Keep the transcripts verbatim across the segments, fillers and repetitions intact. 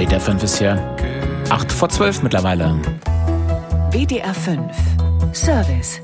D D R fünf ist hier acht vor zwölf mittlerweile. W D R fünf Service.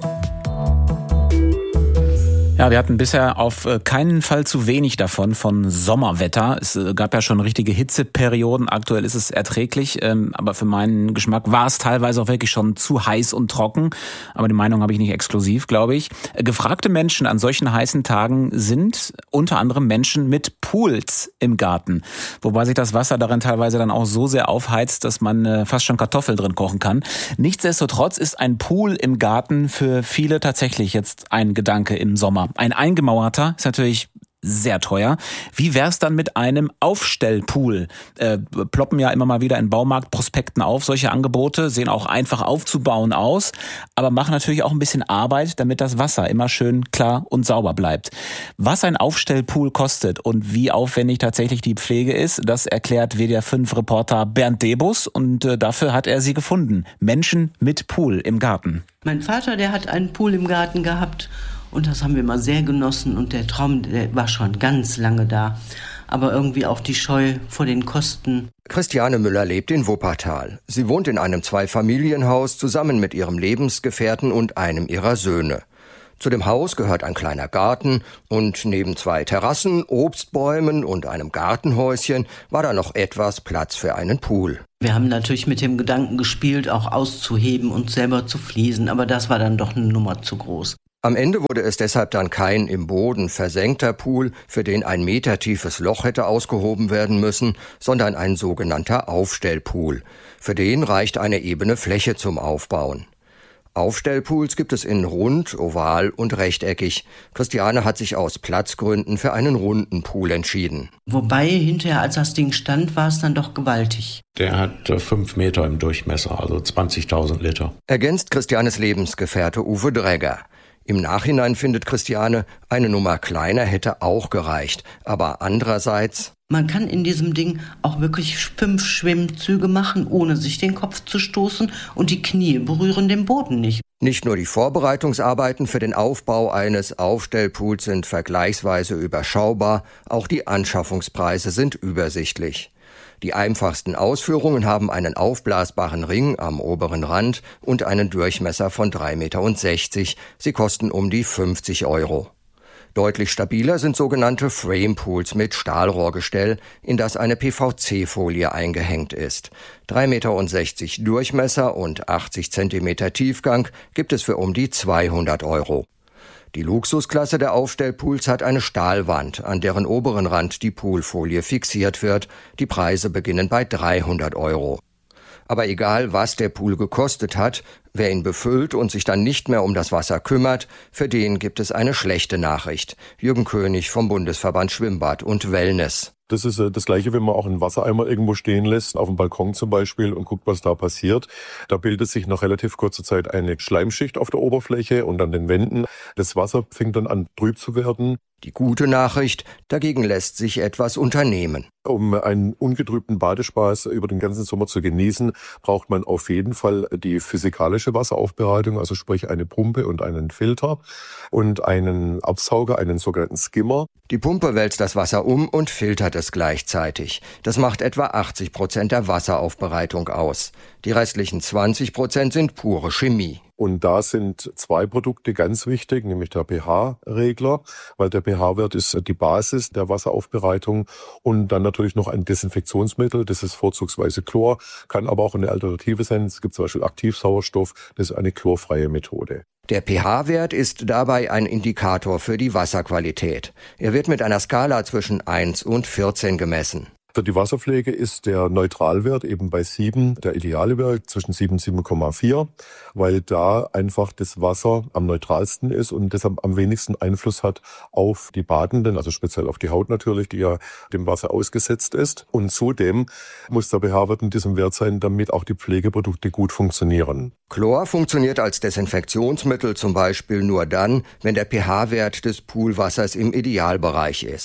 Ja, wir hatten bisher auf keinen Fall zu wenig davon, von Sommerwetter. Es gab ja schon richtige Hitzeperioden. Aktuell ist es erträglich, aber für meinen Geschmack war es teilweise auch wirklich schon zu heiß und trocken. Aber die Meinung habe ich nicht exklusiv, glaube ich. Gefragte Menschen an solchen heißen Tagen sind unter anderem Menschen mit Pools im Garten. Wobei sich das Wasser darin teilweise dann auch so sehr aufheizt, dass man fast schon Kartoffeln drin kochen kann. Nichtsdestotrotz ist ein Pool im Garten für viele tatsächlich jetzt ein Gedanke im Sommer. Ein eingemauerter ist natürlich sehr teuer. Wie wär's dann mit einem Aufstellpool? Äh, ploppen ja immer mal wieder in Baumarktprospekten auf. Solche Angebote sehen auch einfach aufzubauen aus, aber machen natürlich auch ein bisschen Arbeit, damit das Wasser immer schön klar und sauber bleibt. Was ein Aufstellpool kostet und wie aufwendig tatsächlich die Pflege ist, das erklärt W D R fünf Reporter Bernd Debus und äh, dafür hat er sie gefunden. Menschen mit Pool im Garten. Mein Vater, der hat einen Pool im Garten gehabt. Und das haben wir mal sehr genossen und der Traum, der war schon ganz lange da. Aber irgendwie auch die Scheu vor den Kosten. Christiane Müller lebt in Wuppertal. Sie wohnt in einem Zweifamilienhaus zusammen mit ihrem Lebensgefährten und einem ihrer Söhne. Zu dem Haus gehört ein kleiner Garten und neben zwei Terrassen, Obstbäumen und einem Gartenhäuschen war da noch etwas Platz für einen Pool. Wir haben natürlich mit dem Gedanken gespielt, auch auszuheben und selber zu fließen, aber das war dann doch eine Nummer zu groß. Am Ende wurde es deshalb dann kein im Boden versenkter Pool, für den ein Meter tiefes Loch hätte ausgehoben werden müssen, sondern ein sogenannter Aufstellpool. Für den reicht eine ebene Fläche zum Aufbauen. Aufstellpools gibt es in rund, oval und rechteckig. Christiane hat sich aus Platzgründen für einen runden Pool entschieden. Wobei hinterher, als das Ding stand, war es dann doch gewaltig. Der hat fünf Meter im Durchmesser, also zwanzigtausend Liter. Ergänzt Christianes Lebensgefährte Uwe Dregger. Im Nachhinein findet Christiane, eine Nummer kleiner hätte auch gereicht. Aber andererseits... Man kann in diesem Ding auch wirklich fünf Schwimmzüge machen, ohne sich den Kopf zu stoßen, und die Knie berühren den Boden nicht. Nicht nur die Vorbereitungsarbeiten für den Aufbau eines Aufstellpools sind vergleichsweise überschaubar, auch die Anschaffungspreise sind übersichtlich. Die einfachsten Ausführungen haben einen aufblasbaren Ring am oberen Rand und einen Durchmesser von drei Komma sechzig Meter. Sie kosten um die fünfzig Euro. Deutlich stabiler sind sogenannte Frame-Pools mit Stahlrohrgestell, in das eine P V C-Folie eingehängt ist. drei Komma sechzig Meter Durchmesser und achtzig Zentimeter Tiefgang gibt es für um die zweihundert Euro. Die Luxusklasse der Aufstellpools hat eine Stahlwand, an deren oberen Rand die Poolfolie fixiert wird. Die Preise beginnen bei dreihundert Euro. Aber egal, was der Pool gekostet hat, wer ihn befüllt und sich dann nicht mehr um das Wasser kümmert, für den gibt es eine schlechte Nachricht. Jürgen König vom Bundesverband Schwimmbad und Wellness. Das ist das Gleiche, wenn man auch einen Wassereimer irgendwo stehen lässt, auf dem Balkon zum Beispiel, und guckt, was da passiert. Da bildet sich nach relativ kurzer Zeit eine Schleimschicht auf der Oberfläche und an den Wänden. Das Wasser fängt dann an, trüb zu werden. Die gute Nachricht, dagegen lässt sich etwas unternehmen. Um einen ungetrübten Badespaß über den ganzen Sommer zu genießen, braucht man auf jeden Fall die physikalische Wasseraufbereitung, also sprich eine Pumpe und einen Filter und einen Absauger, einen sogenannten Skimmer. Die Pumpe wälzt das Wasser um und filtert es gleichzeitig. Das macht etwa achtzig Prozent der Wasseraufbereitung aus. Die restlichen zwanzig Prozent sind pure Chemie. Und da sind zwei Produkte ganz wichtig, nämlich der pH-Regler, weil der pH-Wert ist die Basis der Wasseraufbereitung, und dann natürlich noch ein Desinfektionsmittel, das ist vorzugsweise Chlor, kann aber auch eine Alternative sein. Es gibt zum Beispiel Aktivsauerstoff, das ist eine chlorfreie Methode. Der pH-Wert ist dabei ein Indikator für die Wasserqualität. Er wird mit einer Skala zwischen eins und vierzehn gemessen. Für die Wasserpflege ist der Neutralwert eben bei sieben der ideale Wert, zwischen sieben und sieben Komma vier, weil da einfach das Wasser am neutralsten ist und deshalb am wenigsten Einfluss hat auf die Badenden, also speziell auf die Haut natürlich, die ja dem Wasser ausgesetzt ist. Und zudem muss der pH-Wert in diesem Wert sein, damit auch die Pflegeprodukte gut funktionieren. Chlor funktioniert als Desinfektionsmittel zum Beispiel nur dann, wenn der pH-Wert des Poolwassers im Idealbereich ist.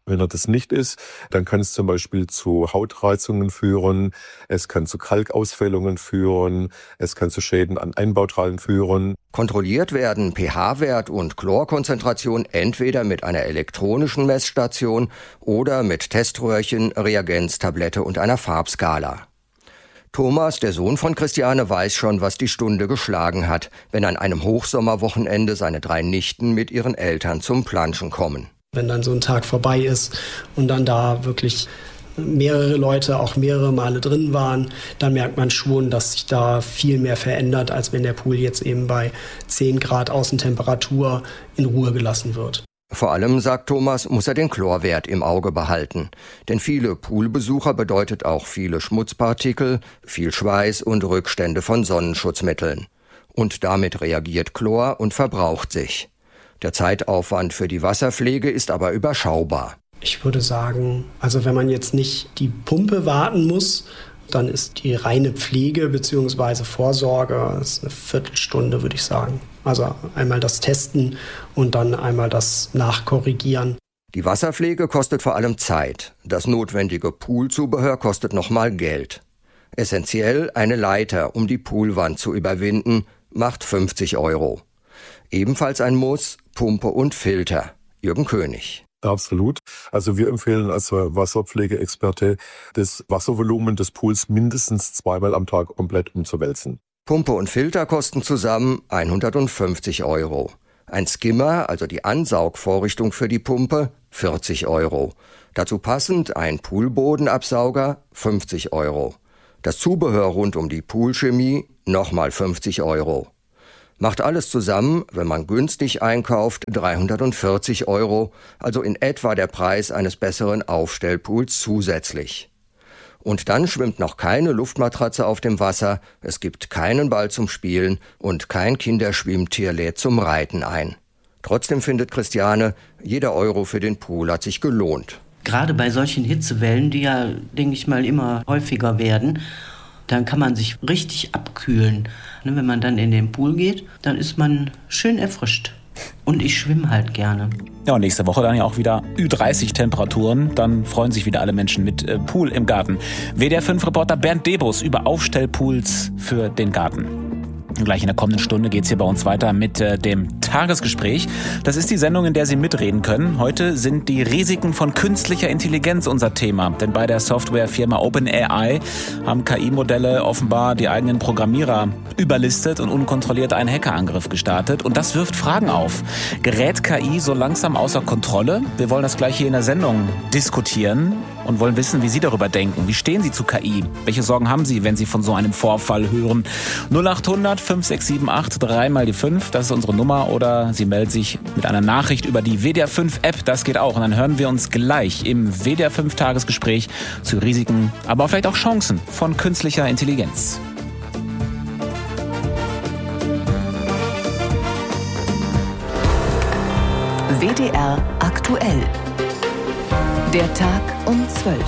Wenn er das nicht ist, dann kann es zum Beispiel zu Hautreizungen führen, es kann zu Kalkausfällungen führen, es kann zu Schäden an Einbauteilen führen. Kontrolliert werden pH-Wert und Chlorkonzentration entweder mit einer elektronischen Messstation oder mit Teströhrchen, Reagenztablette und einer Farbskala. Thomas, der Sohn von Christiane, weiß schon, was die Stunde geschlagen hat, wenn an einem Hochsommerwochenende seine drei Nichten mit ihren Eltern zum Planschen kommen. Wenn dann so ein Tag vorbei ist und dann da wirklich mehrere Leute auch mehrere Male drin waren, dann merkt man schon, dass sich da viel mehr verändert, als wenn der Pool jetzt eben bei zehn Grad Außentemperatur in Ruhe gelassen wird. Vor allem, sagt Thomas, muss er den Chlorwert im Auge behalten. Denn viele Poolbesucher bedeutet auch viele Schmutzpartikel, viel Schweiß und Rückstände von Sonnenschutzmitteln. Und damit reagiert Chlor und verbraucht sich. Der Zeitaufwand für die Wasserpflege ist aber überschaubar. Ich würde sagen, also wenn man jetzt nicht die Pumpe warten muss, dann ist die reine Pflege bzw. Vorsorge ist eine Viertelstunde, würde ich sagen. Also einmal das Testen und dann einmal das Nachkorrigieren. Die Wasserpflege kostet vor allem Zeit. Das notwendige Poolzubehör kostet nochmal Geld. Essentiell eine Leiter, um die Poolwand zu überwinden, macht fünfzig Euro. Ebenfalls ein Muss, Pumpe und Filter. Jürgen König. Absolut. Also wir empfehlen als Wasserpflegeexperte, das Wasservolumen des Pools mindestens zweimal am Tag komplett umzuwälzen. Pumpe und Filter kosten zusammen hundertfünfzig Euro. Ein Skimmer, also die Ansaugvorrichtung für die Pumpe, vierzig Euro. Dazu passend ein Poolbodenabsauger, fünfzig Euro. Das Zubehör rund um die Poolchemie, nochmal fünfzig Euro. Macht alles zusammen, wenn man günstig einkauft, dreihundertvierzig Euro, also in etwa der Preis eines besseren Aufstellpools zusätzlich. Und dann schwimmt noch keine Luftmatratze auf dem Wasser, es gibt keinen Ball zum Spielen und kein Kinderschwimmtier lädt zum Reiten ein. Trotzdem findet Christiane, jeder Euro für den Pool hat sich gelohnt. Gerade bei solchen Hitzewellen, die ja, denke ich mal, immer häufiger werden, dann kann man sich richtig abkühlen. Wenn man dann in den Pool geht, dann ist man schön erfrischt. Und ich schwimme halt gerne. Ja, und nächste Woche dann ja auch wieder Ü dreißig Temperaturen. Dann freuen sich wieder alle Menschen mit äh, Pool im Garten. W D R fünf Reporter Bernd Debus über Aufstellpools für den Garten. Und gleich in der kommenden Stunde geht's hier bei uns weiter mit äh, dem Tagesgespräch. Das ist die Sendung, in der Sie mitreden können. Heute sind die Risiken von künstlicher Intelligenz unser Thema. Denn bei der Softwarefirma OpenAI haben K I-Modelle offenbar die eigenen Programmierer überlistet und unkontrolliert einen Hackerangriff gestartet. Und das wirft Fragen auf. Gerät K I so langsam außer Kontrolle? Wir wollen das gleich hier in der Sendung diskutieren und wollen wissen, wie Sie darüber denken. Wie stehen Sie zu K I? Welche Sorgen haben Sie, wenn Sie von so einem Vorfall hören? null acht hundert fünf sechs sieben acht drei mal die fünf, das ist unsere Nummer. Oder Sie melden sich mit einer Nachricht über die W D R fünf App, das geht auch. Und dann hören wir uns gleich im W D R fünf Tagesgespräch zu Risiken, aber vielleicht auch Chancen von künstlicher Intelligenz. W D R aktuell. Der Tag um zwölf.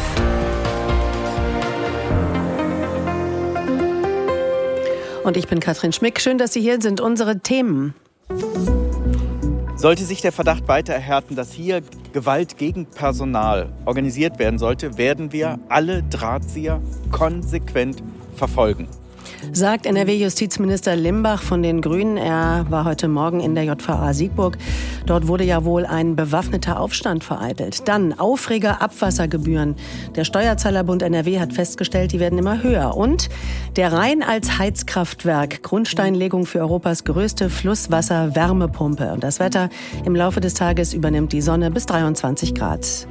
Und ich bin Katrin Schmick. Schön, dass Sie hier sind. Unsere Themen. Sollte sich der Verdacht weiter erhärten, dass hier Gewalt gegen Personal organisiert werden sollte, werden wir alle Drahtzieher konsequent verfolgen. Sagt N R W-Justizminister Limbach von den Grünen. Er war heute Morgen in der J V A Siegburg. Dort wurde ja wohl ein bewaffneter Aufstand vereitelt. Dann Aufreger Abwassergebühren. Der Steuerzahlerbund N R W hat festgestellt, die werden immer höher. Und der Rhein als Heizkraftwerk. Grundsteinlegung für Europas größte Flusswasser-Wärmepumpe. Und das Wetter im Laufe des Tages übernimmt die Sonne bis dreiundzwanzig Grad.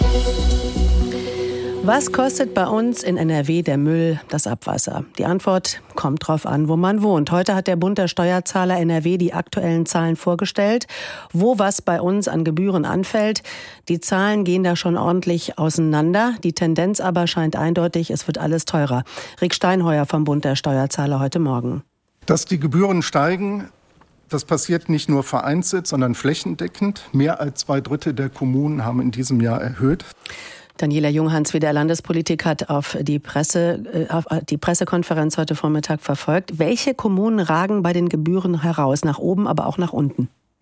Was kostet bei uns in N R W der Müll, das Abwasser? Die Antwort kommt drauf an, wo man wohnt. Heute hat der Bund der Steuerzahler N R W die aktuellen Zahlen vorgestellt, wo was bei uns an Gebühren anfällt. Die Zahlen gehen da schon ordentlich auseinander. Die Tendenz aber scheint eindeutig, es wird alles teurer. Rick Steinheuer vom Bund der Steuerzahler heute Morgen. Dass die Gebühren steigen, das passiert nicht nur vereinzelt, sondern flächendeckend. Mehr als zwei Drittel der Kommunen haben in diesem Jahr erhöht. Daniela Junghans, W D R-Landespolitik, hat auf die, Presse, auf die Pressekonferenz heute Vormittag verfolgt. Welche Kommunen ragen bei den Gebühren heraus? Nach oben, aber auch nach unten?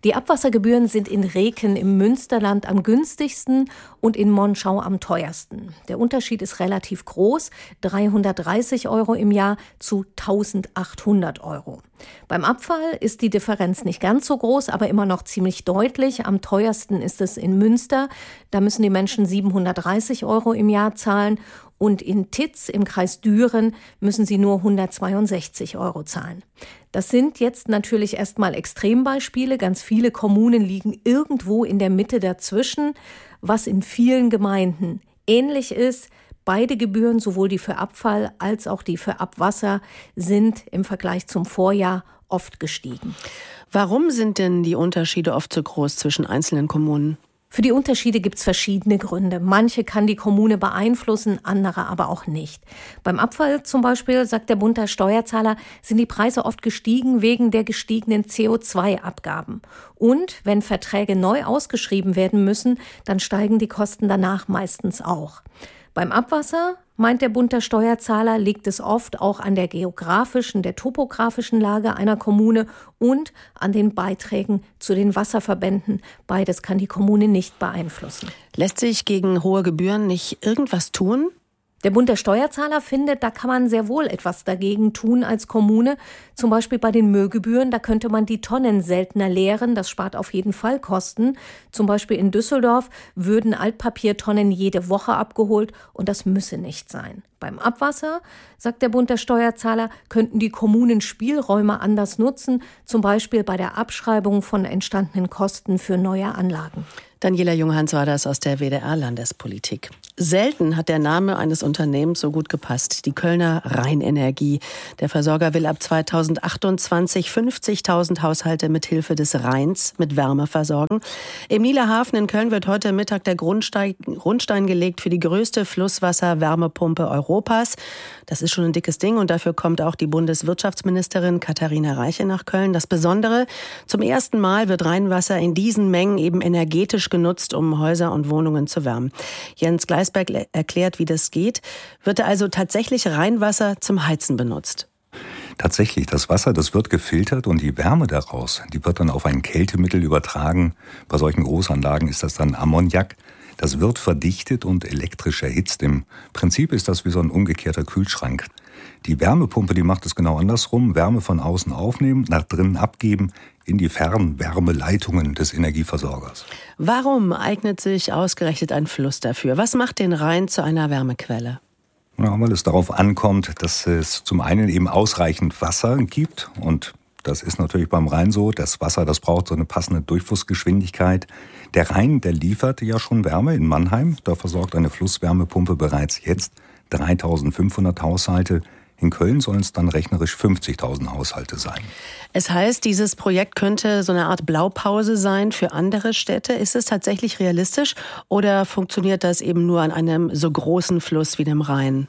Die Abwassergebühren sind in Reken im Münsterland am günstigsten und in Monschau am teuersten. Der Unterschied ist relativ groß, dreihundertdreißig Euro im Jahr zu eintausendachthundert Euro. Beim Abfall ist die Differenz nicht ganz so groß, aber immer noch ziemlich deutlich. Am teuersten ist es in Münster. Da müssen die Menschen siebenhundertdreißig Euro im Jahr zahlen. Und in Titz im Kreis Düren müssen sie nur hundertzweiundsechzig Euro zahlen. Das sind jetzt natürlich erstmal Extrembeispiele. Ganz viele Kommunen liegen irgendwo in der Mitte dazwischen, was in vielen Gemeinden ähnlich ist. Beide Gebühren, sowohl die für Abfall als auch die für Abwasser, sind im Vergleich zum Vorjahr oft gestiegen. Warum sind denn die Unterschiede oft so groß zwischen einzelnen Kommunen? Für die Unterschiede gibt es verschiedene Gründe. Manche kann die Kommune beeinflussen, andere aber auch nicht. Beim Abfall zum Beispiel, sagt der Bund der Steuerzahler, sind die Preise oft gestiegen wegen der gestiegenen C O zwei Abgaben. Und wenn Verträge neu ausgeschrieben werden müssen, dann steigen die Kosten danach meistens auch. Beim Abwasser, meint der Bund der Steuerzahler, liegt es oft auch an der geografischen, der topografischen Lage einer Kommune und an den Beiträgen zu den Wasserverbänden. Beides kann die Kommune nicht beeinflussen. Lässt sich gegen hohe Gebühren nicht irgendwas tun? Der Bund der Steuerzahler findet, da kann man sehr wohl etwas dagegen tun als Kommune. Zum Beispiel bei den Müllgebühren, da könnte man die Tonnen seltener leeren. Das spart auf jeden Fall Kosten. Zum Beispiel in Düsseldorf würden Altpapiertonnen jede Woche abgeholt und das müsse nicht sein. Beim Abwasser, sagt der Bund der Steuerzahler, könnten die Kommunen Spielräume anders nutzen, zum Beispiel bei der Abschreibung von entstandenen Kosten für neue Anlagen. Daniela Junghans war das aus der W D R-Landespolitik. Selten hat der Name eines Unternehmens so gut gepasst. Die Kölner Rheinenergie. Der Versorger will ab zweitausendachtundzwanzig fünfzigtausend Haushalte mit Hilfe des Rheins mit Wärme versorgen. Im Nieler Hafen in Köln wird heute Mittag der Grundstein, Grundstein gelegt für die größte Flusswasser-Wärmepumpe Europas. Das ist schon ein dickes Ding und dafür kommt auch die Bundeswirtschaftsministerin Katharina Reiche nach Köln. Das Besondere, zum ersten Mal wird Rheinwasser in diesen Mengen eben energetisch genutzt, um Häuser und Wohnungen zu wärmen. Jens Gleisberg erklärt, wie das geht. Wird da also tatsächlich Rheinwasser zum Heizen benutzt? Tatsächlich, das Wasser, das wird gefiltert und die Wärme daraus, die wird dann auf ein Kältemittel übertragen. Bei solchen Großanlagen ist das dann Ammoniak. Das wird verdichtet und elektrisch erhitzt. Im Prinzip ist das wie so ein umgekehrter Kühlschrank. Die Wärmepumpe, die macht es genau andersrum. Wärme von außen aufnehmen, nach drinnen abgeben in die Fernwärmeleitungen des Energieversorgers. Warum eignet sich ausgerechnet ein Fluss dafür? Was macht den Rhein zu einer Wärmequelle? Ja, weil es darauf ankommt, dass es zum einen eben ausreichend Wasser gibt. Und das ist natürlich beim Rhein so. Das Wasser, das braucht so eine passende Durchflussgeschwindigkeit. Der Rhein, der liefert ja schon Wärme in Mannheim. Da versorgt eine Flusswärmepumpe bereits jetzt dreitausendfünfhundert Haushalte. In Köln sollen es dann rechnerisch fünfzigtausend Haushalte sein. Es heißt, dieses Projekt könnte so eine Art Blaupause sein für andere Städte. Ist es tatsächlich realistisch oder funktioniert das eben nur an einem so großen Fluss wie dem Rhein?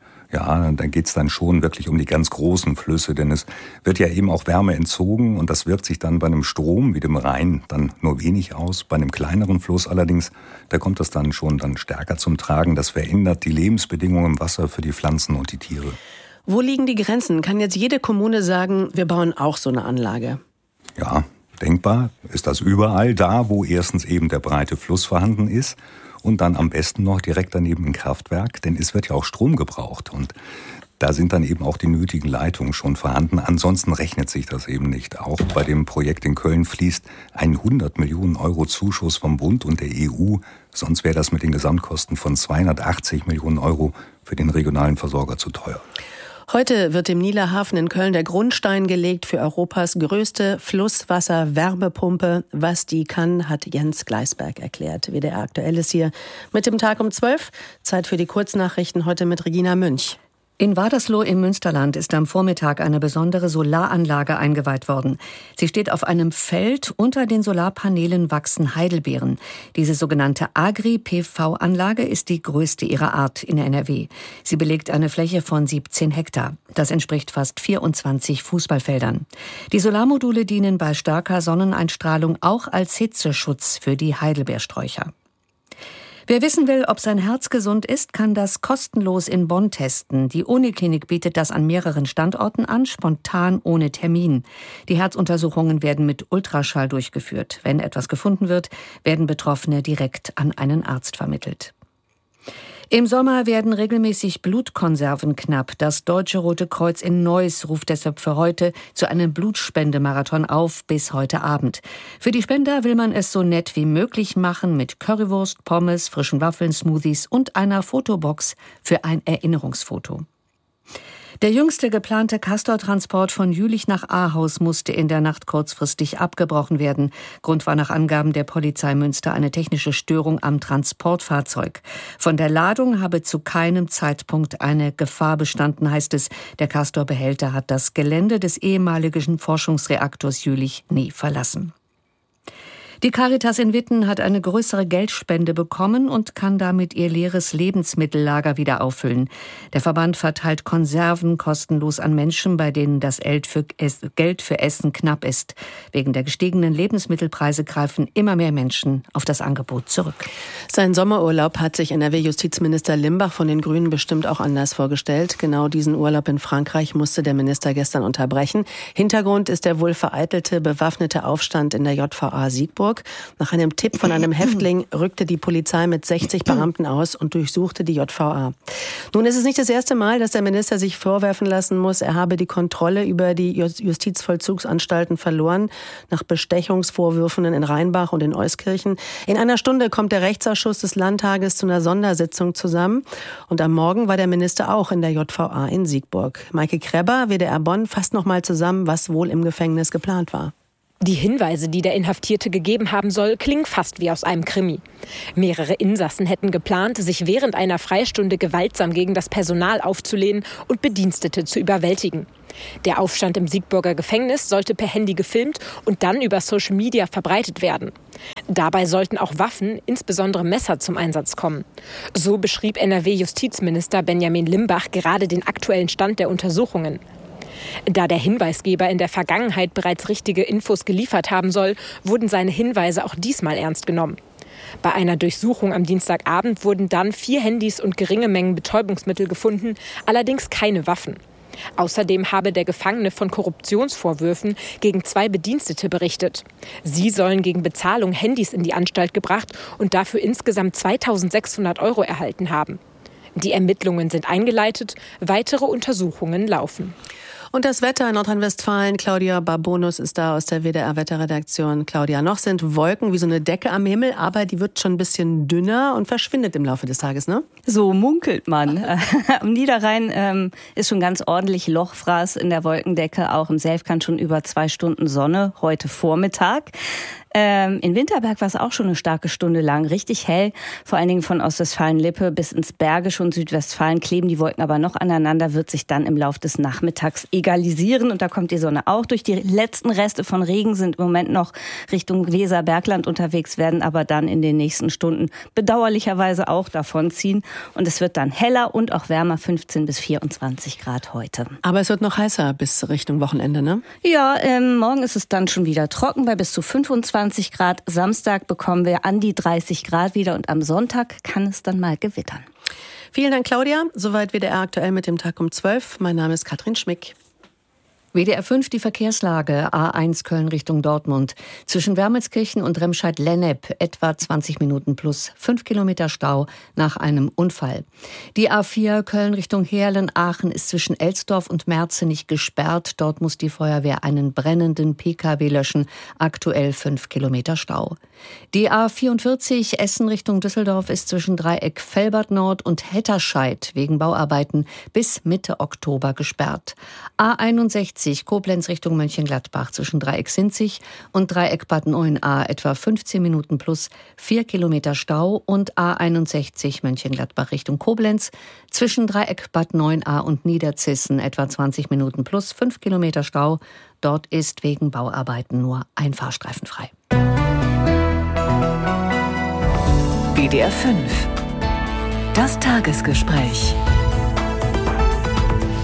Ja, da geht's dann schon wirklich um die ganz großen Flüsse, denn es wird ja eben auch Wärme entzogen und das wirkt sich dann bei einem Strom wie dem Rhein dann nur wenig aus. Bei einem kleineren Fluss allerdings, da kommt das dann schon dann stärker zum Tragen. Das verändert die Lebensbedingungen im Wasser für die Pflanzen und die Tiere. Wo liegen die Grenzen? Kann jetzt jede Kommune sagen, wir bauen auch so eine Anlage? Ja, denkbar ist das überall da, wo erstens eben der breite Fluss vorhanden ist und dann am besten noch direkt daneben ein Kraftwerk, denn es wird ja auch Strom gebraucht und da sind dann eben auch die nötigen Leitungen schon vorhanden. Ansonsten rechnet sich das eben nicht. Auch bei dem Projekt in Köln fließt ein hundert Millionen Euro Zuschuss vom Bund und der E U. Sonst wäre das mit den Gesamtkosten von zweihundertachtzig Millionen Euro für den regionalen Versorger zu teuer. Heute wird im Nieler Hafen in Köln der Grundstein gelegt für Europas größte Flusswasser-Wärmepumpe. Was die kann, hat Jens Gleisberg erklärt. W D R Aktuell ist hier mit dem Tag um zwölf. Zeit für die Kurznachrichten heute mit Regina Münch. In Wadersloh im Münsterland ist am Vormittag eine besondere Solaranlage eingeweiht worden. Sie steht auf einem Feld, unter den Solarpanelen wachsen Heidelbeeren. Diese sogenannte Agri-P V-Anlage ist die größte ihrer Art in N R W. Sie belegt eine Fläche von siebzehn Hektar. Das entspricht fast vierundzwanzig Fußballfeldern. Die Solarmodule dienen bei starker Sonneneinstrahlung auch als Hitzeschutz für die Heidelbeersträucher. Wer wissen will, ob sein Herz gesund ist, kann das kostenlos in Bonn testen. Die Uniklinik bietet das an mehreren Standorten an, spontan ohne Termin. Die Herzuntersuchungen werden mit Ultraschall durchgeführt. Wenn etwas gefunden wird, werden Betroffene direkt an einen Arzt vermittelt. Im Sommer werden regelmäßig Blutkonserven knapp. Das Deutsche Rote Kreuz in Neuss ruft deshalb für heute zu einem Blutspendemarathon auf bis heute Abend. Für die Spender will man es so nett wie möglich machen mit Currywurst, Pommes, frischen Waffeln, Smoothies und einer Fotobox für ein Erinnerungsfoto. Der jüngste geplante Castor-Transport von Jülich nach Ahaus musste in der Nacht kurzfristig abgebrochen werden. Grund war nach Angaben der Polizei Münster eine technische Störung am Transportfahrzeug. Von der Ladung habe zu keinem Zeitpunkt eine Gefahr bestanden, heißt es. Der Castor-Behälter hat das Gelände des ehemaligen Forschungsreaktors Jülich nie verlassen. Die Caritas in Witten hat eine größere Geldspende bekommen und kann damit ihr leeres Lebensmittellager wieder auffüllen. Der Verband verteilt Konserven kostenlos an Menschen, bei denen das Geld für Essen knapp ist. Wegen der gestiegenen Lebensmittelpreise greifen immer mehr Menschen auf das Angebot zurück. Sein Sommerurlaub hat sich N R W-Justizminister Limbach von den Grünen bestimmt auch anders vorgestellt. Genau diesen Urlaub in Frankreich musste der Minister gestern unterbrechen. Hintergrund ist der wohl vereitelte bewaffnete Aufstand in der J V A Siegburg. Nach einem Tipp von einem Häftling rückte die Polizei mit sechzig Beamten aus und durchsuchte die J V A. Nun ist es nicht das erste Mal, dass der Minister sich vorwerfen lassen muss, er habe die Kontrolle über die Justizvollzugsanstalten verloren, nach Bestechungsvorwürfen in Rheinbach und in Euskirchen. In einer Stunde kommt der Rechtsausschuss des Landtages zu einer Sondersitzung zusammen. Und am Morgen war der Minister auch in der J V A in Siegburg. Maike Krebber, W D R Bonn, fasst noch mal zusammen, was wohl im Gefängnis geplant war. Die Hinweise, die der Inhaftierte gegeben haben soll, klingen fast wie aus einem Krimi. Mehrere Insassen hätten geplant, sich während einer Freistunde gewaltsam gegen das Personal aufzulehnen und Bedienstete zu überwältigen. Der Aufstand im Siegburger Gefängnis sollte per Handy gefilmt und dann über Social Media verbreitet werden. Dabei sollten auch Waffen, insbesondere Messer, zum Einsatz kommen. So beschrieb N R W-Justizminister Benjamin Limbach gerade den aktuellen Stand der Untersuchungen. Da der Hinweisgeber in der Vergangenheit bereits richtige Infos geliefert haben soll, wurden seine Hinweise auch diesmal ernst genommen. Bei einer Durchsuchung am Dienstagabend wurden dann vier Handys und geringe Mengen Betäubungsmittel gefunden, allerdings keine Waffen. Außerdem habe der Gefangene von Korruptionsvorwürfen gegen zwei Bedienstete berichtet. Sie sollen gegen Bezahlung Handys in die Anstalt gebracht und dafür insgesamt zweitausendsechshundert Euro erhalten haben. Die Ermittlungen sind eingeleitet, weitere Untersuchungen laufen. Und das Wetter in Nordrhein-Westfalen. Claudia Barbonus ist da aus der W D R-Wetterredaktion. Claudia, noch sind Wolken wie so eine Decke am Himmel, aber die wird schon ein bisschen dünner und verschwindet im Laufe des Tages, ne? So munkelt man. Am Niederrhein ähm, ist schon ganz ordentlich Lochfraß in der Wolkendecke. Auch im Selfkant schon über zwei Stunden Sonne heute Vormittag. Ähm, in Winterberg war es auch schon eine starke Stunde lang richtig hell. Vor allen Dingen von Ostwestfalen-Lippe bis ins Bergische und Südwestfalen kleben die Wolken aber noch aneinander, wird sich dann im Laufe des Nachmittags egalisieren. Und da kommt die Sonne auch durch. Die letzten Reste von Regen sind im Moment noch Richtung Weser-Bergland unterwegs, werden aber dann in den nächsten Stunden bedauerlicherweise auch davonziehen. Und es wird dann heller und auch wärmer, fünfzehn bis vierundzwanzig Grad heute. Aber es wird noch heißer bis Richtung Wochenende, ne? Ja, ähm, morgen ist es dann schon wieder trocken bei bis zu fünfundzwanzig Grad. Samstag bekommen wir an die dreißig Grad wieder und am Sonntag kann es dann mal gewittern. Vielen Dank, Claudia. Soweit W D R aktuell mit dem Tag um zwölf. Mein Name ist Katrin Schmick. W D R fünf die Verkehrslage, A eins Köln Richtung Dortmund. Zwischen Wermelskirchen und Remscheid-Lennep etwa zwanzig Minuten plus fünf Kilometer Stau nach einem Unfall. Die A vier Köln Richtung Heerlen-Aachen ist zwischen Elsdorf und Merzenich gesperrt. Dort muss die Feuerwehr einen brennenden P K W löschen. Aktuell fünf Kilometer Stau. Die A vierundvierzig Essen Richtung Düsseldorf ist zwischen Dreieck Velbert Nord und Hetterscheid wegen Bauarbeiten bis Mitte Oktober gesperrt. A einundsechzig Koblenz Richtung Mönchengladbach zwischen Dreieck Sinzig und Dreieck Bad Neuenahr etwa fünfzehn Minuten plus vier Kilometer Stau und A einundsechzig Mönchengladbach Richtung Koblenz zwischen Dreieck Bad Neuenahr und Niederzissen etwa zwanzig Minuten plus fünf Kilometer Stau. Dort ist wegen Bauarbeiten nur ein Fahrstreifen frei. W D R fünf. Das Tagesgespräch.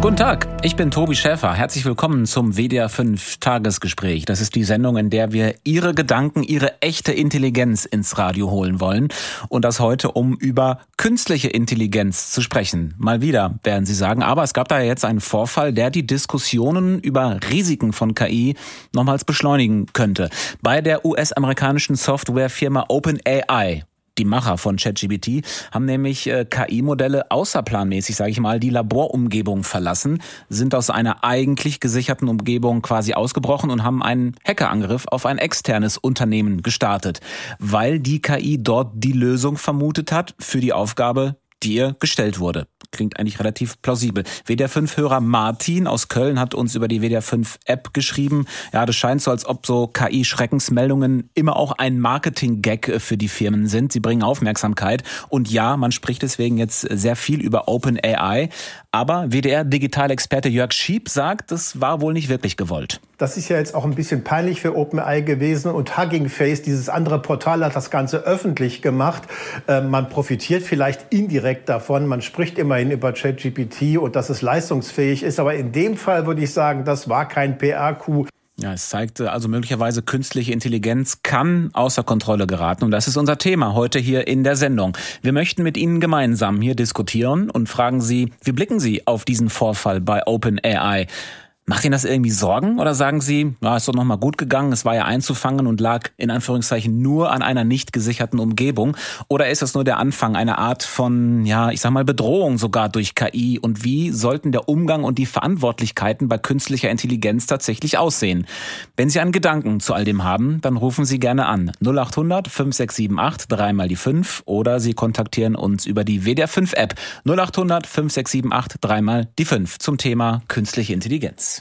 Guten Tag, ich bin Tobi Schäfer. Herzlich willkommen zum W D R fünf Tagesgespräch. Das ist die Sendung, in der wir Ihre Gedanken, Ihre echte Intelligenz ins Radio holen wollen. Und das heute, um über künstliche Intelligenz zu sprechen. Mal wieder, werden Sie sagen. Aber es gab da ja jetzt einen Vorfall, der die Diskussionen über Risiken von K I nochmals beschleunigen könnte. Bei der U S-amerikanischen Softwarefirma OpenAI. Die Macher von ChatGPT haben nämlich äh, K I-Modelle außerplanmäßig, sage ich mal, die Laborumgebung verlassen, sind aus einer eigentlich gesicherten Umgebung quasi ausgebrochen und haben einen Hackerangriff auf ein externes Unternehmen gestartet, weil die K I dort die Lösung vermutet hat für die Aufgabe, die ihr gestellt wurde. Klingt eigentlich relativ plausibel. W D R fünf-Hörer Martin aus Köln hat uns über die W D R fünf App geschrieben. Ja, das scheint so, als ob so K I-Schreckensmeldungen immer auch ein Marketing-Gag für die Firmen sind. Sie bringen Aufmerksamkeit. Und ja, man spricht deswegen jetzt sehr viel über OpenAI. Aber W D R-Digitalexperte Jörg Schieb sagt, das war wohl nicht wirklich gewollt. Das ist ja jetzt auch ein bisschen peinlich für OpenAI gewesen. Und Hugging Face, dieses andere Portal, hat das Ganze öffentlich gemacht. Äh, man profitiert vielleicht indirekt davon. Man spricht immerhin über ChatGPT und dass es leistungsfähig ist. Aber in dem Fall würde ich sagen, das war kein P R-Coup. Ja, es zeigt also möglicherweise, künstliche Intelligenz kann außer Kontrolle geraten. Und das ist unser Thema heute hier in der Sendung. Wir möchten mit Ihnen gemeinsam hier diskutieren und fragen Sie, wie blicken Sie auf diesen Vorfall bei OpenAI? Macht Ihnen das irgendwie Sorgen oder sagen Sie, ja, ist doch noch mal gut gegangen, es war ja einzufangen und lag in Anführungszeichen nur an einer nicht gesicherten Umgebung? Oder ist das nur der Anfang einer Art von, ja, ich sag mal Bedrohung sogar durch K I? Und wie sollten der Umgang und die Verantwortlichkeiten bei künstlicher Intelligenz tatsächlich aussehen? Wenn Sie einen Gedanken zu all dem haben, dann rufen Sie gerne an null acht hundert fünf sechs sieben acht drei mal die fünf oder Sie kontaktieren uns über die W D R fünf App null acht hundert fünf sechs sieben acht drei mal die fünf zum Thema künstliche Intelligenz.